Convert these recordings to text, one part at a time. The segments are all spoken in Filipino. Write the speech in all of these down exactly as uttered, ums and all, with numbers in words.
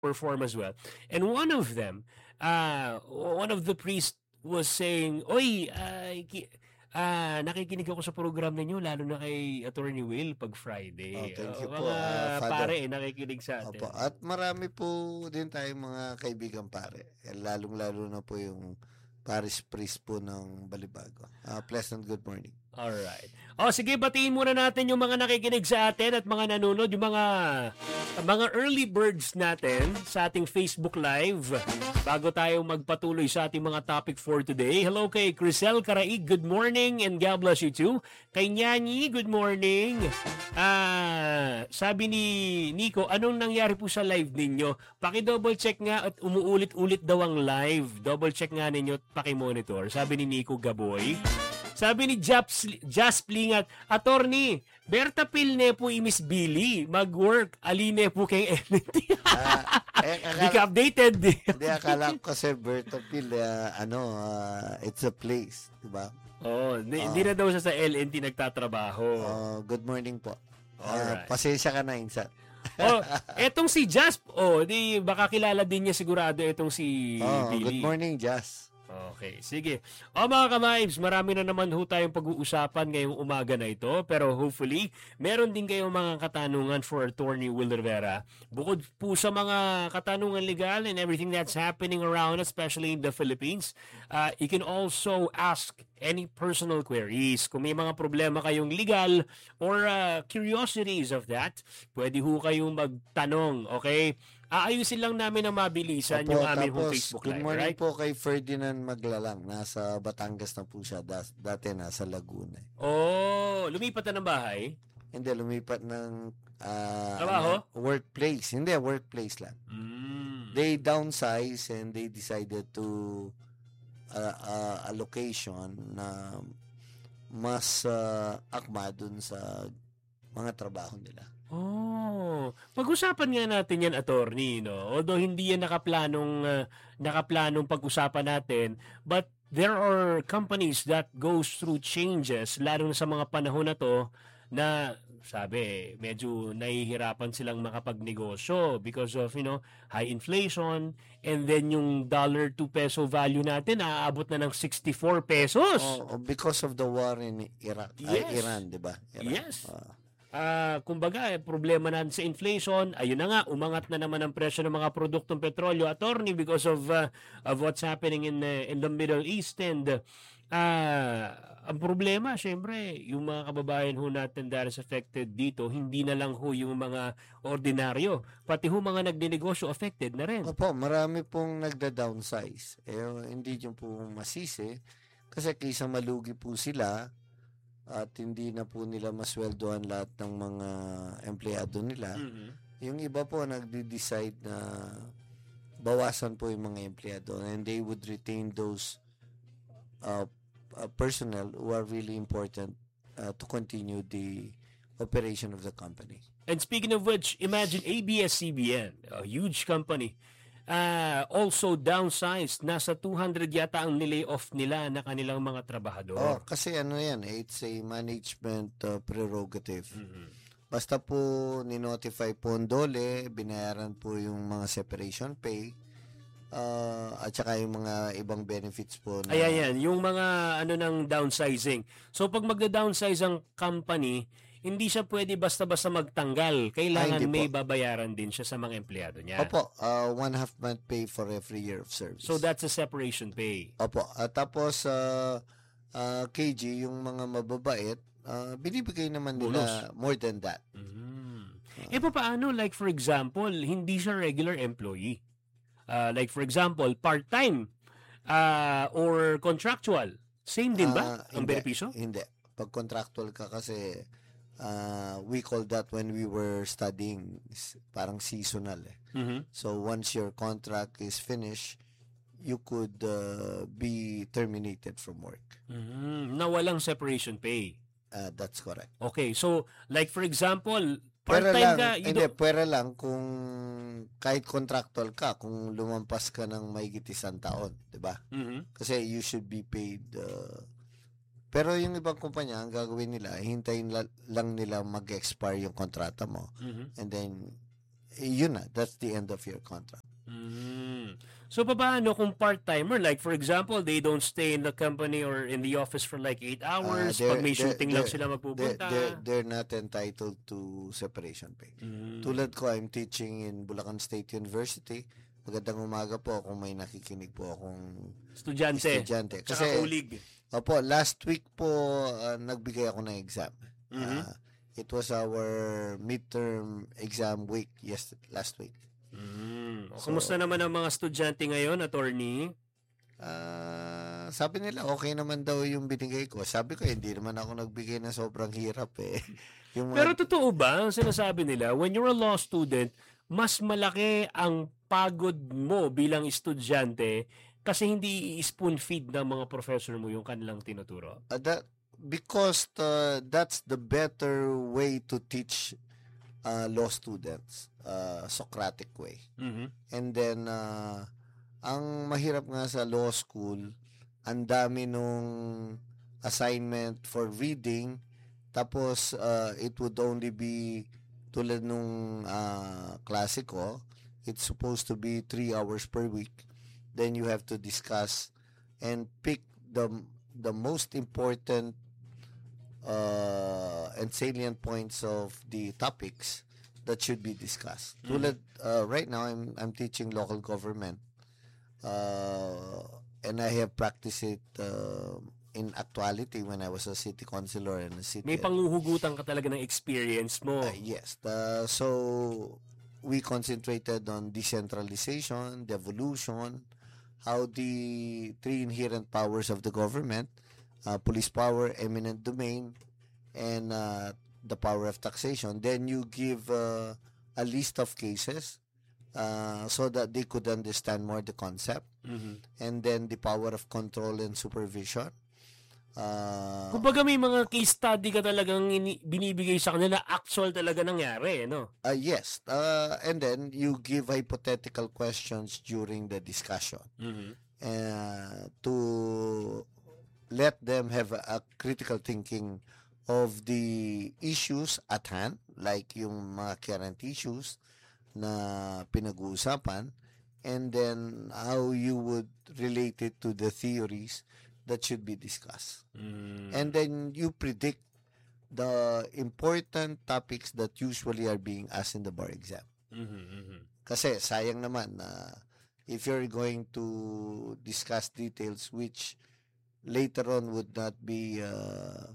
perform as well. And one of them, uh, one of the priests was saying, Oy, uh, ki- ah, nakikinig ako sa program ninyo, lalo na kay Attorney Will pag Oh, Friday. thank Uh, you po, mga ah, Father. pare, eh, nakikinig sa Opo. atin. At marami po din tayong mga kaibigan pare. Eh, lalong-lalo na po yung parish priest po ng Balibago. Uh, pleasant good morning. Alright. O, sige, batiin muna natin yung mga nakikinig sa atin at mga nanonood, yung mga mga early birds natin sa ating Facebook Live bago tayo magpatuloy sa ating mga topic for today. Hello kay Crisel Caraig, good morning and God bless you too. Kay Nyanyi, good morning. Ah, sabi ni Nico, anong nangyari po sa live ninyo? Paki-double check nga at umuulit-ulit daw ang live. Double check nga ninyo at paki-monitor. Sabi ni Nico Gaboy. Sabi ni Japs, Jasplingat, Attorney, Berta Pilne po i Miss Billy, mag-work, aline po kay N T. Ah, eh, Hindi akala, ka updated. hindi, akala ko kasi Bertopil, uh, ano, uh, it's a place, di ba? Oh, di, Ah. di na daw siya sa L N T nagtatrabaho. Uh, good morning po. Uh, Alright. pasensya ka na, Insan. Oh, etong si Jasp, oh, di baka kilala din niya sigurado etong si Oh, Billy. good morning, Jazz. Okay, sige. O mga kamaibs, marami na naman ho tayong pag-uusapan ngayong umaga na ito. Pero hopefully, meron din kayong mga katanungan for Attorney Will Rivera. Bukod po sa mga katanungan legal and everything that's happening around, especially in the Philippines, uh, you can also ask any personal queries. Kung may mga problema kayong legal or uh, curiosities of that, pwede ho kayong magtanong, okay? Aayusin lang namin ang mabilisan Opo, yung aming tapos, Facebook good Live, morning right? po kay Ferdinand Maglalang. Nasa Batangas na po siya. Das, dati nasa Laguna. Oh, lumipat na ng bahay? Hindi, lumipat ng ah, Trabaho? ano, workplace. Hindi, workplace lang. Mm. They downsize and they decided to uh, uh, a location na mas uh, akma dun sa mga trabaho nila. Oh, pag-usapan nga natin yan, attorney, no? Although hindi yan nakaplanong uh, nakaplanong pag-usapan natin, but there are companies that goes through changes lalo na sa mga panahon na to na sabi, medyo nahihirapan silang makapagnegosyo because of, you know, high inflation and then yung dollar to peso value natin aabot na ng sixty-four pesos. Oh, because of the war in Iraq, ay, Yes. Iran, di ba? Iran. Yes. Ah. Ah, kumbaga, eh, problema natin sa inflation. Ayun na nga, umangat na naman ang presyo ng mga produktong petrolyo, attorney, because of uh, of what's happening in uh, in the Middle East. And uh, ang problema, syempre, yung mga kababayan ho natin that is affected dito, hindi na lang ho yung mga ordinaryo, pati ho mga nagninegosyo affected na rin. Opo, marami pong nagda-downsize. Eh, hindi nyo po masisi kasi kaysa malugi po sila at hindi na po nila masweldohan lahat ng mga empleyado nila. Mhm. Yung iba po nagde-decide na bawasan po yung mga empleyado and they would retain those uh, uh, personnel who are really important uh, to continue the operation of the company. And speaking of which, imagine A B S C B N, a huge company, uh, also downsized. Nasa two hundred yata ang nilay-off nila na kanilang mga trabahador. Oh, kasi ano yan, eh, it's a management uh, prerogative. Mhm. Basta po ni-notify po ang DOLE, binayaran po yung mga separation pay, uh, at saka yung mga ibang benefits po. Na, Ayan, yan. Yung mga ano ng downsizing. So, pag magda-downsize ang company, hindi siya pwede basta-basta magtanggal. Kailangan Ay, hindi may po. babayaran din siya sa mga empleyado niya. Opo, uh, one half month pay for every year of service. So, that's a separation pay. Opo, at tapos uh, uh, K G, yung mga mababait, uh, binibigay naman nila more than that. Mhm. Eh, paano? Like, for example, hindi siya regular employee. Uh, like, for example, part-time uh, or contractual. Same din ba Ah, ang hindi, benepisyo? Hindi. Pag contractual ka kasi, uh, we call that when we were studying, is parang seasonal eh. Mhm. So once your contract is finished, you could uh, be terminated from work. Mhm. Na walang separation pay. Uh, that's correct. Okay, so like for example, Pwera part-time lang, ka, you hindi, don't- pwera lang kung kahit contractual ka, kung lumampas ka ng mahigit isang taon, di ba? Mhm. Kasi you should be paid. Uh, pero yung ibang kumpanya, ang gagawin nila, hintayin la- lang nila mag-expire yung kontrata mo. Mhm. And then, yun na, that's the end of your contract. Mm. So, paano kung part-timer? Like, for example, they don't stay in the company or in the office for like eight hours. Uh, Pag may they're- shooting they're- lang sila They're, magpupunta. they're, they're not entitled to separation pay. Mm. Tulad ko, I'm teaching in Bulacan State University. Magandang umaga po kung may nakikinig po akong Estudyante. estudyante. Tsaka Kasi, ulig. opo, last week po, uh, nagbigay ako ng exam. Mhm. Uh, it was our midterm exam week yes, last week. Mm. O, So- Kumusta naman ang mga estudyante ngayon, attorney? Ah, sabi nila okay naman daw yung binigay ko. Sabi ko hindi naman ako nagbigay na sobrang hirap eh. Yung mga- Pero totoo ba, ang sinasabi nila, when you're a law student, mas malaki ang pagod mo bilang estudyante kasi hindi i-spoon feed ng mga professor mo yung kanilang tinuturo. Uh, that because uh, that's the better way to teach uh, law students, uh, Socratic way. Mhm. And then uh, ang mahirap nga sa law school, ang dami nung assignment for reading, tapos uh, it would only be tulad nung uh, klase ko, it's supposed to be three hours per week. Then you have to discuss and pick the the most important uh, and salient points of the topics that should be discussed. Mhm. Tulad, uh, right now, I'm I'm teaching local government, uh, and I have practiced it uh, in actuality when I was a city councilor and a city. May panguhugutan ka talaga ng experience mo. Uh, yes. The, so we concentrated on decentralization, devolution, how the three inherent powers of the government, uh, police power, eminent domain, and uh, the power of taxation. Then you give uh, a list of cases uh, so that they could understand more the concept, Mhm. and then the power of control and supervision. Uh, Kumbaga may mga case study ka talagang ini- binibigay sa kanila, actual talaga nangyari, no? Uh, yes. Uh, and then you give hypothetical questions during the discussion Mhm. uh, to let them have a, a critical thinking of the issues at hand, like yung mga current issues na pinag-uusapan, and then how you would relate it to the theories that should be discussed. Mm. And then you predict the important topics that usually are being asked in the bar exam. Mhm, mhm. Kasi sayang naman na if you're going to discuss details which later on would not be uh,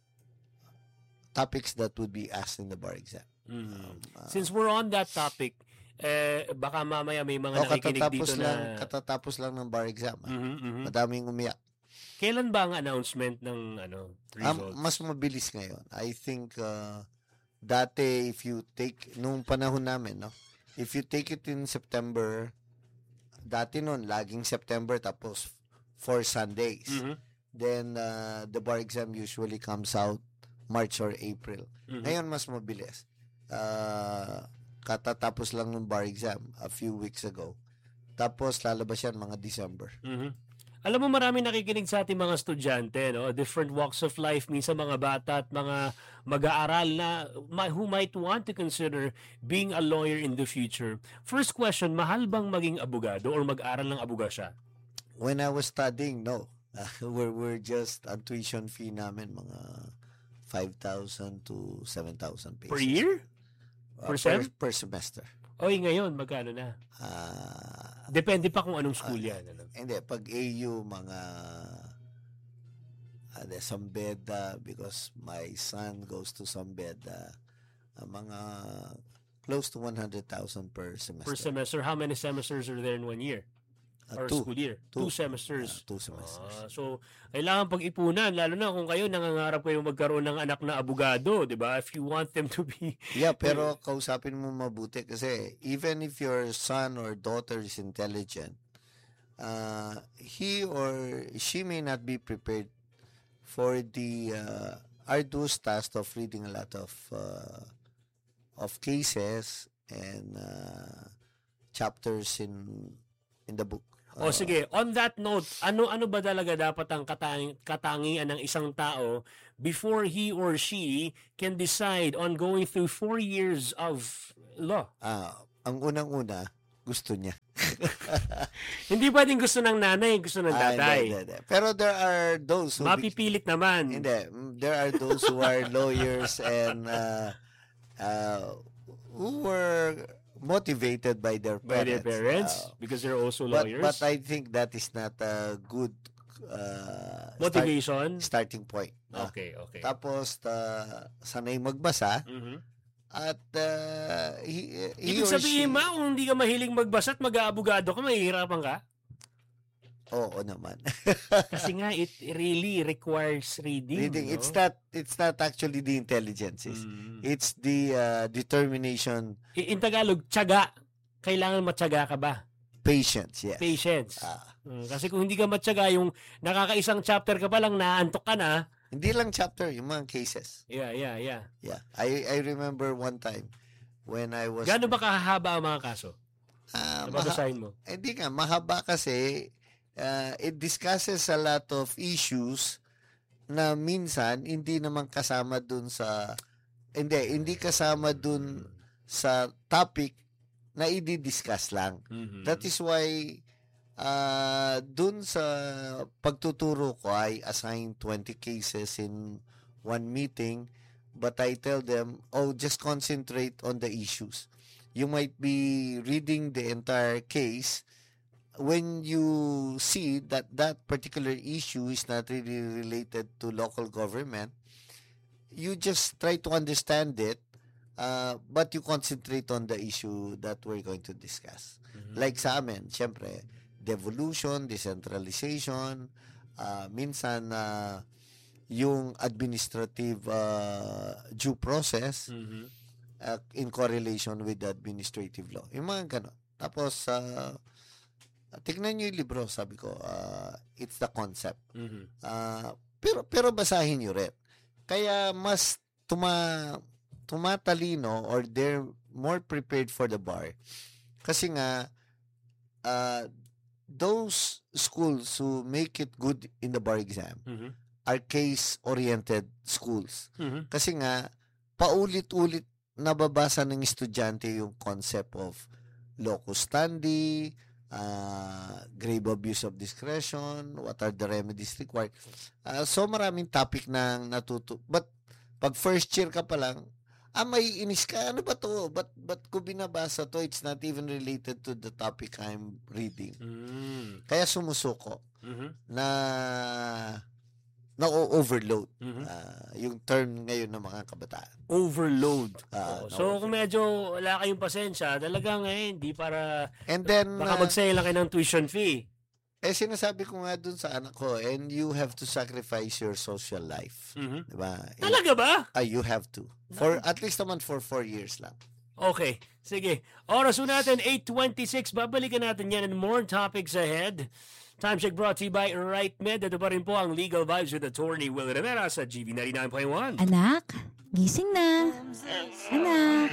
topics that would be asked in the bar exam. Mhm. Um, uh, Since we're on that topic, eh, baka mamaya may mga o nakikinig katatapos dito lang, na... katatapos lang ng bar exam. ah. Mhm, mhm. Madaming umiyak. Kailan ba ang announcement ng ano Ah, results? mas mabilis ngayon. I think uh, dati if you take nung panahon namin, no? If you take it in September, dati noon laging September tapos four Sundays. Mhm, Then uh, the bar exam usually comes out March or April. mhm. Ngayon mas mabilis. Uh, katatapos lang ng bar exam a few weeks ago. Tapos lalabas yan mga December. Mhm. Alam mo, marami nakikinig sa ating mga estudyante, no? Different walks of life, minsan mga bata at mga mag-aaral na ma- who might want to consider being a lawyer in the future. First question, mahal bang maging abogado or mag-aral ng abogasya? When I was studying, no. we're, we're just, ang tuition fee namin mga five thousand to seven thousand pesos. Per year? Uh, Per sem? per semester. Oy, ngayon, magkano na? Ah, Depende pa kung anong school yan. Ano? hindi, pag A U, mga ano, Sambeda, because my son goes to Sambeda, ah, mga close to one hundred thousand per semester. Per semester, how many semesters are there in one year? Ah, Or two. school year? Two. Two, semesters. Ah, two semesters. Ah, so, kailangan pag-ipunan, lalo na kung kayo nangangarap kayo magkaroon ng anak na abogado, di ba? If you want them to be... Yeah, pero kausapin mo mabuti kasi even if your son or daughter is intelligent, uh, he or she may not be prepared for the uh, arduous task of reading a lot of uh, of cases and uh, chapters in in the book. O sige, on that note, ano-ano ba talaga dapat ang katang- katangian ng isang tao before he or she can decide on going through four years of law? Ah, ang unang-una, gusto niya. Hindi pwedeng gusto ng nanay, gusto ng Ah, tatay. hindi, hindi, hindi. Pero there are those who... Mapipilit naman. Hindi. There are those who are lawyers and uh, uh, who were motivated by their parents. By their parents? Uh, because they're also but, lawyers? but I think that is not a good uh, Motivation? Start, starting point. Ah. Okay, okay. Tapos, uh, sanay magbasa Mhm. at uh, he, he Ibig or sabihin, she... ma, kung hindi ka mahilig magbasa at mag-aabogado ka, mahihirapan ka? Oo naman. Kasi nga, it really requires reading. Reading. No? It's not it's not actually the intelligence. It's, Mm. it's the uh, determination, I- In Tagalog, tiyaga. Kailangan matyaga ka ba? patience, yes. Patience. Ah, Mm, Kasi kung hindi ka matyaga, yung nakakaisang chapter ka pa lang, naantok ka na. hindi lang chapter, yung mga cases. Yeah, yeah, yeah. Yeah. I I remember one time when I was Gaano ba kahaba ang mga kaso? Ah, Na maha- babasahin mo? hindi nga mahaba kasi uh, it discusses a lot of issues na minsan hindi naman kasama dun sa hindi hindi kasama dun sa topic na i-discuss lang. Mhm. That is why uh, dun sa pagtuturo ko, I assign twenty cases in one meeting, but I tell them, oh, just concentrate on the issues. You might be reading the entire case. When you see that that particular issue is not really related to local government, you just try to understand it, uh, but you concentrate on the issue that we're going to discuss. Mhm. Like sa amin, syempre, devolution, decentralization, uh, minsan uh, yung administrative uh, due process Mhm. uh, in correlation with the administrative law. Yung mga ganon. Tapos, uh, tignan nyo yung libro, sabi ko, uh, it's the concept. Mhm. Uh, pero, pero basahin nyo rin. Kaya mas tuma, tumatalino or they're more prepared for the bar. Kasi nga, uh, those schools who make it good in the bar exam Mhm. are case-oriented schools. Mhm. Kasi nga, paulit-ulit nababasa ng estudyante yung concept of locus standi, uh, grave abuse of discretion, what are the remedies required. Uh, so maraming topic na natuto. But pag first year ka pa lang, ah, may inis ka, ano ba to? Ba't, ba't ko binabasa to? It's not even related to the topic I'm reading. Mm. Kaya sumusuko Mhm. na na-overload. Mhm. Ah, yung term ngayon ng mga kabataan. Overload. Ah, Oo. no. So, kung medyo wala kayong pasensya, talagang eh, hindi para And then, baka uh, magsayang lang kayo ng tuition fee. eh sinasabi ko nga dun sa anak ko, and you have to sacrifice your social life. Mhm. Diba? And, Talaga ba? ah, you have to. For at least naman for four years lang. Okay. Sige. Oras po natin, eight twenty-six. Babalikan natin yan and more topics ahead. Time check brought to you by Right Med. Ito pa rin po ang Legal Vibes with Attorney Will Rivera sa G V ninety-nine point one. Anak, gising na. Anak.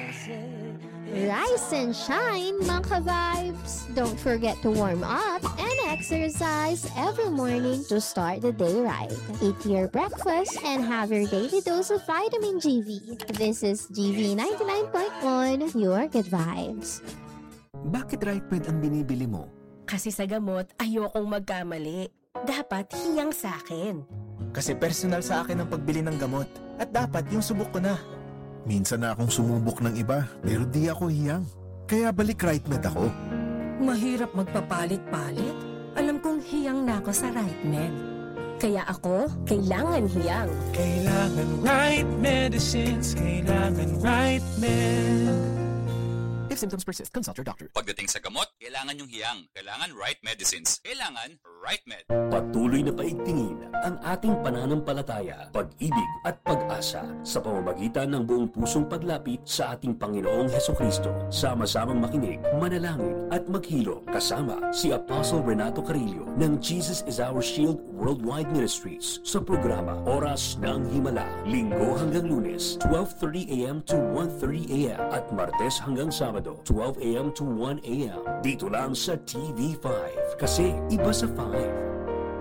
Rise and shine, mga ka-vibes! Don't forget to warm up and exercise every morning to start the day right. Eat your breakfast and have your daily dose of vitamin G V. This is G V ninety-nine point one, your good vibes. Bakit Right Med ang binibili mo? Kasi sa gamot, ayokong magkamali. Dapat hiyang sa akin. Kasi personal sa akin ang pagbili ng gamot. At dapat yung subok ko na. Minsan na akong sumubok ng iba, pero di ako hiyang. Kaya balik Right Med ako. Mahirap magpapalit-palit. Alam kong hiyang na ako sa Right Med. Kaya ako, kailangan hiyang. Kailangan right medicines, kailangan right med. If symptoms persist, consult your doctor. Pagdating sa gamot, kailangan yung hiyang. Kailangan right medicines. Kailangan right med. Patuloy na paigtingin ang ating pananampalataya, pag-ibig at pag-asa sa pamamagitan ng buong pusong paglapit sa ating Panginoong Hesukristo. Sama-samang makinig, manalangin at maghilo kasama si Apostle Renato Carillo ng Jesus is Our Shield Worldwide Ministries sa programa Oras ng Himala, Linggo hanggang Lunes, twelve thirty a.m. to one thirty a.m. at Martes hanggang Sabado, Sabado, twelve a.m. to one a.m. Dito lang sa T V five. Kasi iba sa five.